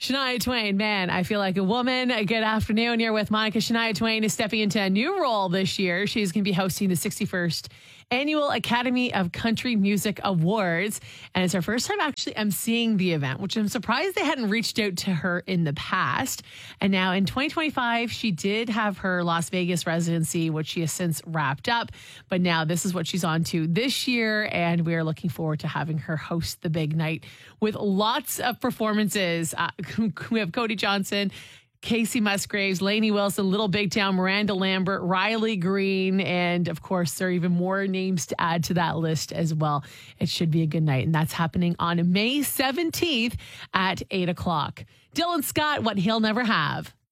Shania Twain, man, I feel like a woman. Good afternoon. Here with Monica. Shania Twain is stepping into a new role this year. She's going to be hosting the 61st Annual Academy of Country Music Awards. And it's her first time actually emceeing the event, which I'm surprised they hadn't reached out to her in the past. And now in 2025, she did have her Las Vegas residency, which she has since wrapped up. But now this is what she's on to this year. And we are looking forward to having her host the big night with lots of performances. We have Cody Johnson, Casey Musgraves, Lainey Wilson, Little Big Town, Miranda Lambert, Riley Green, and of course, there are even more names to add to that list as well. It should be a good night, and that's happening on May 17th at 8 o'clock. Dylan Scott, What He'll Never Have.